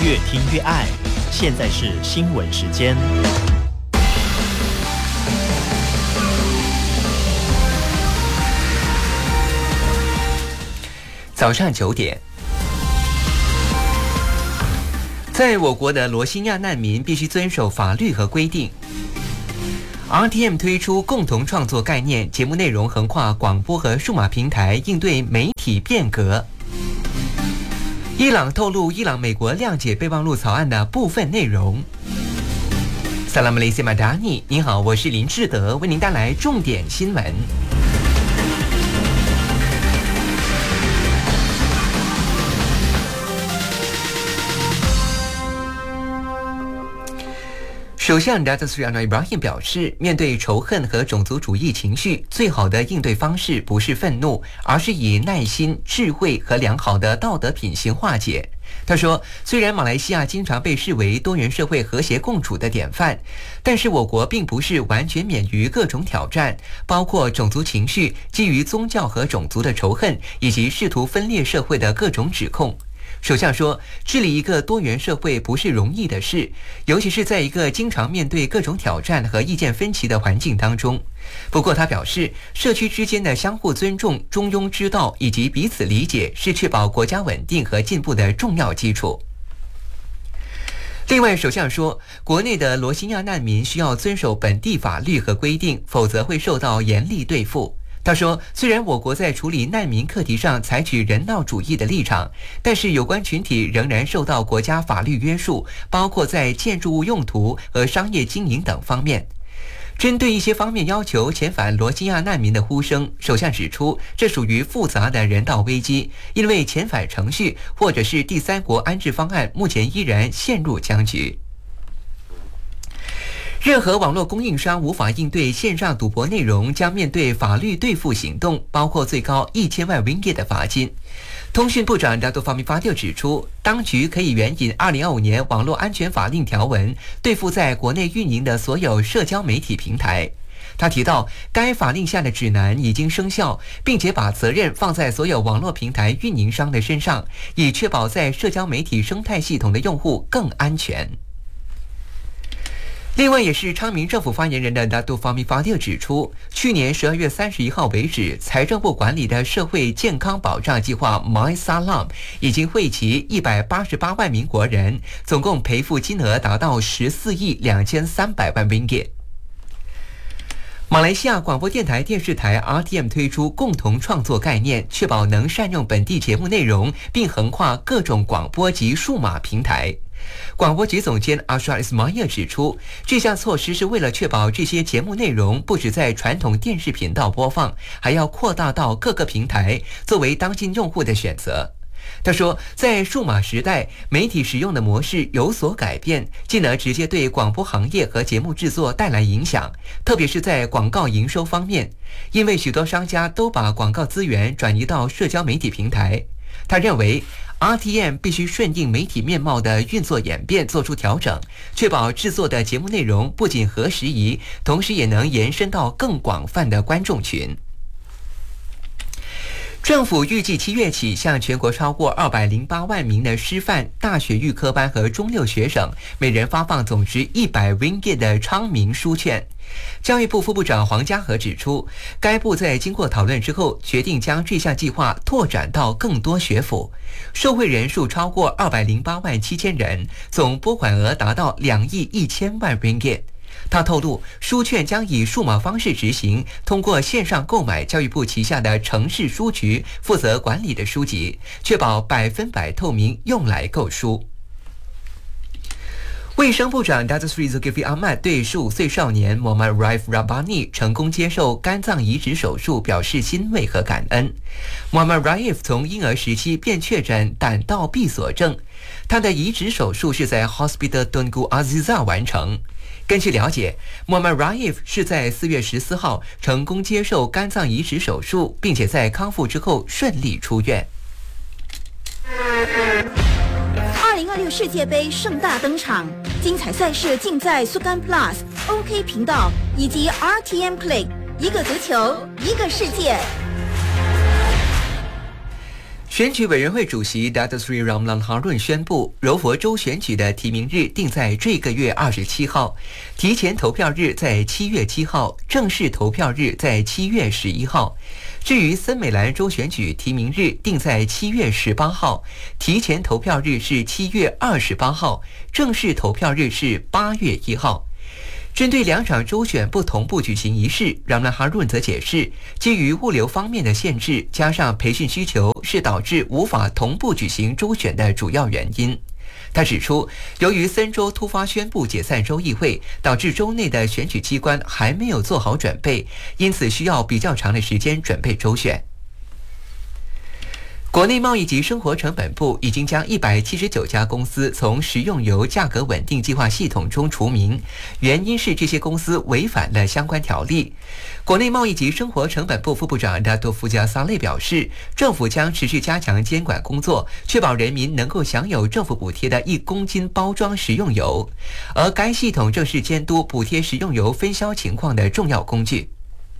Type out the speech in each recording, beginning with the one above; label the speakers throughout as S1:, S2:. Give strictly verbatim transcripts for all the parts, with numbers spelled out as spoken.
S1: 越听越爱。现在是新闻时间。
S2: 早上九点，在我国的罗兴亚难民必须遵守法律和规定。R T M 推出共同创作概念，节目内容横跨广播和数码平台，应对媒体变革。伊朗透露，伊朗美国谅解备忘录草案的部分内容。萨拉姆雷西马达尼，您好，我是林志德，为您带来重点新闻。首相 Datuk Seri Anwar Ibrahim 表示，面对仇恨和种族主义情绪，最好的应对方式不是愤怒，而是以耐心、智慧和良好的道德品行化解。他说，虽然马来西亚经常被视为多元社会和谐共处的典范，但是我国并不是完全免于各种挑战，包括种族情绪、基于宗教和种族的仇恨，以及试图分裂社会的各种指控。首相说，治理一个多元社会不是容易的事，尤其是在一个经常面对各种挑战和意见分歧的环境当中。不过他表示，社区之间的相互尊重、中庸之道以及彼此理解是确保国家稳定和进步的重要基础。另外，首相说，国内的罗兴亚难民需要遵守本地法律和规定，否则会受到严厉对付。他说，虽然我国在处理难民课题上采取人道主义的立场，但是有关群体仍然受到国家法律约束，包括在建筑物用途和商业经营等方面。针对一些方面要求遣返罗兴亚难民的呼声，首相指出，这属于复杂的人道危机，因为遣返程序或者是第三国安置方案目前依然陷入僵局。任何网络供应商无法应对线上赌博内容，将面对法律对付行动，包括最高一千万 ringgit 的罚金。通讯部长 Datuk Fahmi Fadil 指出，当局可以援引二零二五年网络安全法令条文，对付在国内运营的所有社交媒体平台。他提到，该法令下的指南已经生效，并且把责任放在所有网络平台运营商的身上，以确保在社交媒体生态系统的用户更安全。另外，也是昌明政府发言人的 Datuk Fahmi Fadil 指出，去年十二月三十一号为止，财政部管理的社会健康保障计划 MySalam 已经惠及一百八十八万名国人，总共赔付金额达到十四亿两千三百万 ringgit。马来西亚广播电台电视台 R T M 推出共同创作概念，确保能善用本地节目内容，并横跨各种广播及数码平台。广播局总监阿沙伊斯马耶指出，这项措施是为了确保这些节目内容不只在传统电视频道播放，还要扩大到各个平台，作为当今用户的选择。他说，在数码时代，媒体使用的模式有所改变，进而直接对广播行业和节目制作带来影响，特别是在广告营收方面，因为许多商家都把广告资源转移到社交媒体平台。他认为R T M 必须顺应媒体面貌的运作演变做出调整，确保制作的节目内容不仅合时宜，同时也能延伸到更广泛的观众群。政府预计七月起向全国超过二百零八万名的师范、大学预科班和中六学生每人发放总值一百 ringgit 的昌明书券。教育部副部长黄家和指出，该部在经过讨论之后，决定将这项计划拓展到更多学府，受惠人数超过二百零八万七千人，总拨款额达到两亿一千万 ringgit。他透露，书券将以数码方式执行，通过线上购买教育部旗下的城市书局负责管理的书籍，确保百分百透明，用来购书。卫生部长 Datuk Seri Zulkifli Ahmad 对十五岁少年 Muhammad Raif Rabbani 成功接受肝脏移植手术表示欣慰和感恩。Muhammad Raif 从婴儿时期便确诊胆道闭锁症，他的移植手术是在 Hospital Tunku Aziza 完成。根据了解， Muhammad Raif 是在四月十四号成功接受肝脏移植手术，并且在康复之后顺利出院。
S3: 二零二六世界杯盛大登场，精彩赛事尽在 Sukan Plus、O K 频道以及 R T M Play， 一个足球，一个世界。
S2: 选举委员会主席 Datuk Seri Ramlan Harun 宣布，柔佛州选举的提名日定在这个月二十七号，提前投票日在七月七号，正式投票日在七月十一号。至于森美兰州选举提名日定在七月十八号，提前投票日是七月二十八号，正式投票日是八月一号。针对两场州选不同步举行仪式，让兰哈润则解释，基于物流方面的限制，加上培训需求，是导致无法同步举行州选的主要原因。他指出，由于森州突发宣布解散州议会，导致州内的选举机关还没有做好准备，因此需要比较长的时间准备州选。国内贸易及生活成本部已经将一百七十九家公司从食用油价格稳定计划系统中除名，原因是这些公司违反了相关条例。国内贸易及生活成本部副部长达多夫加萨雷表示，政府将持续加强监管工作，确保人民能够享有政府补贴的一公斤包装食用油，而该系统正是监督补贴食用油分销情况的重要工具。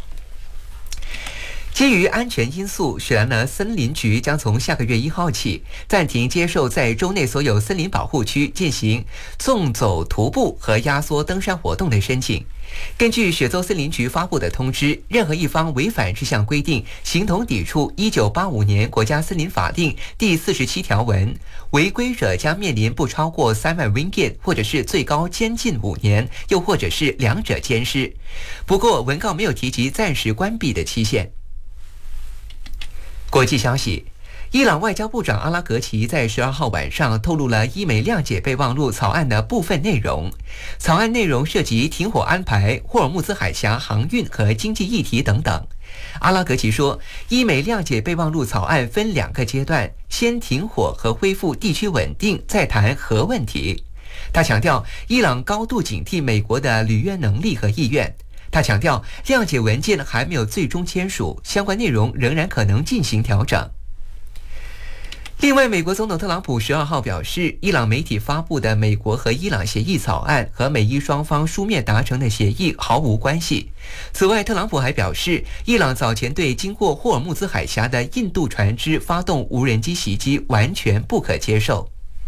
S2: 基于安全因素，雪兰莪森林局将从下个月一号起暂停接受在州内所有森林保护区进行纵走徒步和压缩登山活动的申请。根据雪州森林局发布的通知，任何一方违反这项规定，形同抵触一九八五年国家森林法令第四十七条文，违规者将面临不超过三万 ringgit， 或者是最高监禁五年，又或者是两者兼施。不过，文告没有提及暂时关闭的期限。国际消息，伊朗外交部长阿拉格齐在十二号晚上透露了伊美谅解备忘录草案的部分内容。草案内容涉及停火安排、霍尔木兹海峡航运和经济议题等等。阿拉格齐说，伊美谅解备忘录草案分两个阶段，先停火和恢复地区稳定，再谈核问题。他强调，伊朗高度警惕美国的履约能力和意愿。他强调，谅解文件还没有最终签署，相关内容仍然可能进行调整。另外，美国总统特朗普十二号表示，伊朗媒体发布的美国和伊朗协议草案和美伊双方书面达成的协议毫无关系。此外，特朗普还表示，伊朗早前对经过霍尔木兹海峡的印度船只发动无人机袭击完全不可接受。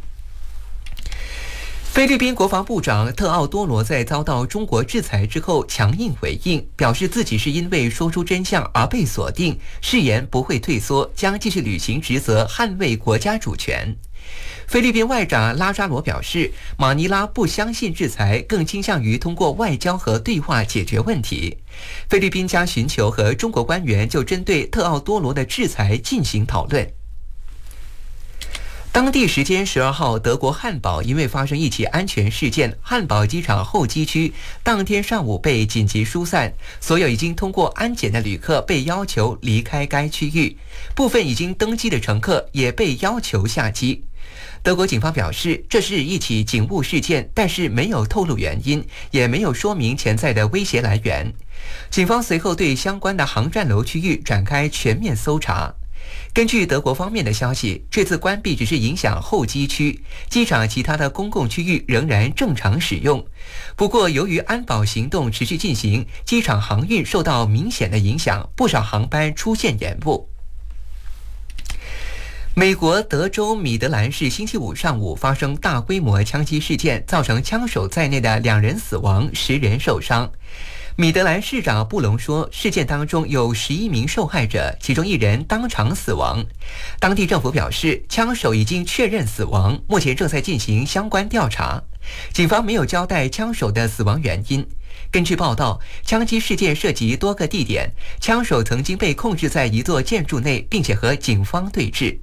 S2: 菲律宾国防部长特奥多罗在遭到中国制裁之后强硬回应，表示自己是因为说出真相而被锁定，誓言不会退缩，将继续履行职责，捍卫国家主权。菲律宾外长拉扎罗表示，马尼拉不相信制裁，更倾向于通过外交和对话解决问题。菲律宾将寻求和中国官员就针对特奥多罗的制裁进行讨论。当地时间十二号，德国汉堡因为发生一起安全事件，汉堡机场候机区当天上午被紧急疏散，所有已经通过安检的旅客被要求离开该区域，部分已经登机的乘客也被要求下机。德国警方表示，这是一起警务事件，但是没有透露原因，也没有说明潜在的威胁来源。警方随后对相关的航站楼区域展开全面搜查。根据德国方面的消息，这次关闭只是影响候机区，机场其他的公共区域仍然正常使用。不过，由于安保行动持续进行，机场航运受到明显的影响，不少航班出现延误。美国德州米德兰市星期五上午发生大规模枪击事件，造成枪手在内的两人死亡，十人受伤。米德兰市长布隆说，事件当中有十一名受害者，其中一人当场死亡。当地政府表示，枪手已经确认死亡，目前正在进行相关调查。警方没有交代枪手的死亡原因。根据报道，枪击事件涉及多个地点，枪手曾经被控制在一座建筑内，并且和警方对峙。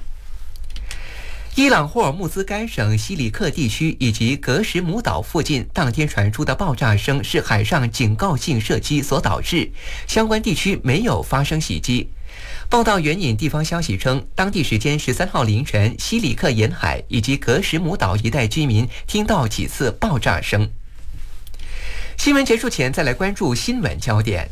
S2: 伊朗霍尔木兹干省西里克地区以及格什姆岛附近当天传出的爆炸声是海上警告性射击所导致，相关地区没有发生袭击。报道援引地方消息称，当地时间十三号凌晨，西里克沿海以及格什姆岛一带居民听到几次爆炸声。新闻结束前，再来关注新闻焦点。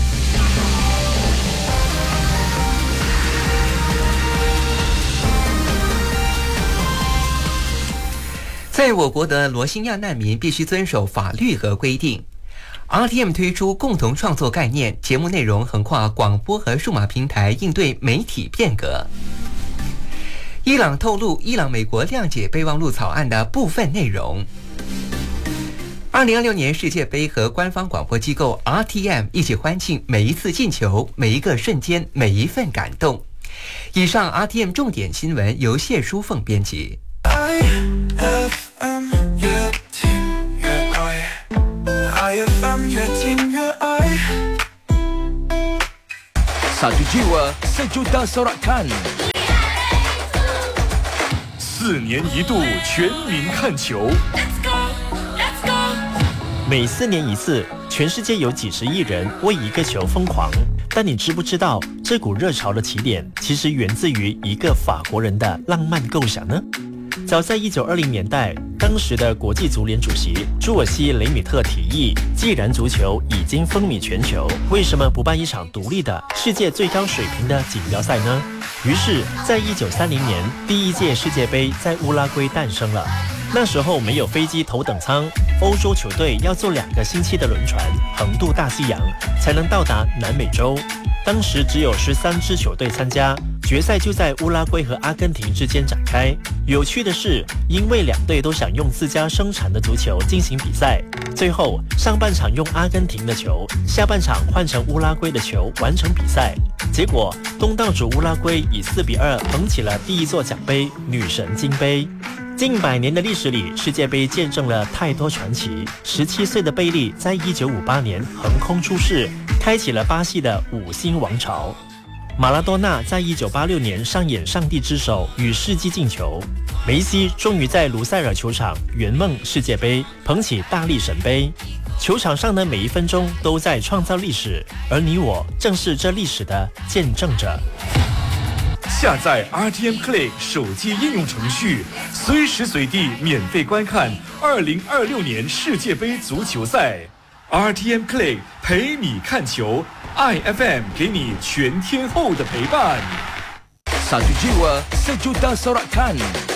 S2: 在我国的罗兴亚难民必须遵守法律和规定。R T M 推出共同创作概念，节目内容横跨广播和数码平台，应对媒体变革。 伊朗透露，伊朗美国谅解备忘录草案的部分内容。二零二六年世界杯和官方广播机构 R T M 一起欢庆每一次进球、每一个瞬间、每一份感动。以上 R T M 重点新闻由谢淑凤编辑。I F M 越听越爱 I F M 越听越爱
S4: Satu jiwa sejuta sorakan
S5: 四年一度全民看球。
S1: 每四年一次，全世界有几十亿人为一个球疯狂。但你知不知道，这股热潮的起点其实源自于一个法国人的浪漫构想呢？早在一九二零年代，当时的国际足联主席朱尔西·雷米特提议，既然足球已经风靡全球，为什么不办一场独立的世界最高水平的锦标赛呢？于是，在一九三零年，第一届世界杯在乌拉圭诞生了。那时候没有飞机头等舱，欧洲球队要坐两个星期的轮船横渡大西洋，才能到达南美洲。当时只有十三支球队参加，决赛就在乌拉圭和阿根廷之间展开。有趣的是，因为两队都想用自家生产的足球进行比赛，最后上半场用阿根廷的球，下半场换成乌拉圭的球完成比赛。结果东道主乌拉圭以四比二捧起了第一座奖杯——女神金杯。近百年的历史里，世界杯见证了太多传奇。十七岁的贝利在一九五八年横空出世，开启了巴西的五星王朝。马拉多纳在一九八六年上演上帝之手与世纪进球。梅西终于在卢塞尔球场圆梦世界杯，捧起大力神杯。球场上的每一分钟都在创造历史，而你我正是这历史的见证者。
S5: 下载 R T M Play 手机应用程序，随时随地免费观看二零二六年世界杯足球赛。R T M Play 陪你看球 ，I F M 给你全天候的陪伴。
S4: Satu jiwa sejuta sorakan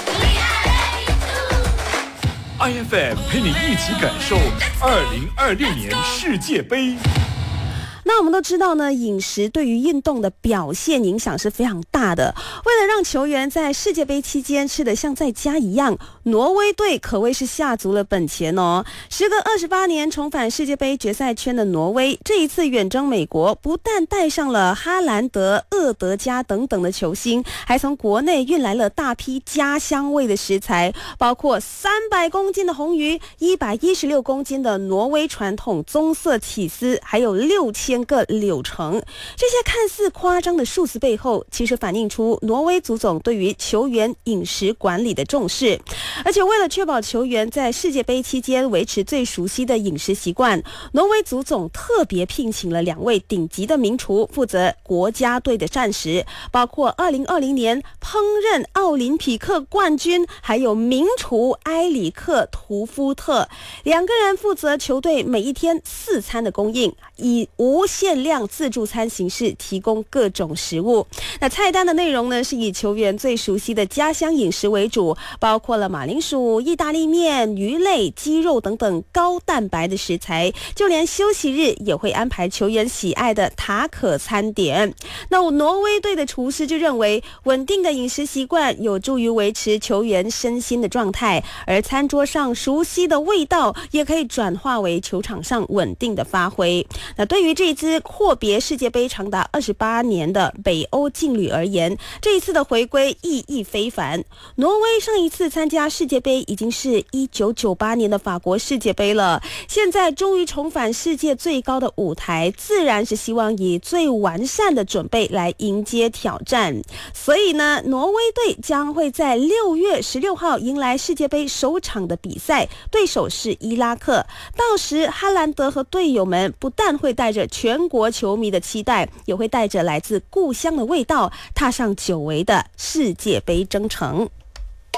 S5: I F M 陪你一起感受二零二六年世界杯。
S6: 那我们都知道呢，饮食对于运动的表现影响是非常大的。为了让球员在世界杯期间吃得像在家一样，挪威队可谓是下足了本钱哦。时隔二十八年重返世界杯决赛圈的挪威，这一次远征美国，不但带上了哈兰德、厄德加等等的球星，还从国内运来了大批家乡味的食材，包括三百公斤的红鱼、一百一十六公斤的挪威传统棕色起司，还有六千个柳橙。这些看似夸张的数字背后，其实反映出挪威足总对于球员饮食管理的重视。而且为了确保球员在世界杯期间维持最熟悉的饮食习惯，挪威足总特别聘请了两位顶级的名厨负责国家队的膳食，包括二零二零年烹饪奥林匹克冠军，还有名厨埃里克图夫特，两个人负责球队每一天四餐的供应，以无限量自助餐形式提供各种食物。那菜单的内容呢，是以球员最熟悉的家乡饮食为主，包括了马铃薯、意大利面、鱼类、鸡肉等等高蛋白的食材，就连休息日也会安排球员喜爱的塔可餐点。那挪威队的厨师就认为，稳定的饮食习惯有助于维持球员身心的状态，而餐桌上熟悉的味道也可以转化为球场上稳定的发挥。那对于这支阔别世界杯长达二十八年的北欧劲旅而言，这一次的回归意义非凡。挪威上一次参加世界杯已经是一九九八年的法国世界杯了，现在终于重返世界最高的舞台，自然是希望以最完善的准备来迎接挑战。所以呢，挪威队将会在六月十六号迎来世界杯首场的比赛，对手是伊拉克。到时哈兰德和队友们不但会带着全国球迷的期待，也会带着来自故乡的味道，踏上久违的世界杯征程。